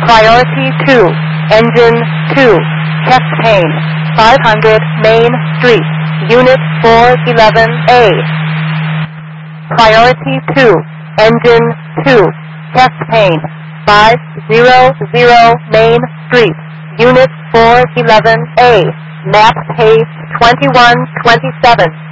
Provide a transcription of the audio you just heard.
Priority 2, Engine 2, chest pain, 500 Main Street, Unit 411A. Priority 2, Engine 2, chest pain, 500 Main Street, Unit 411A, map page 2127.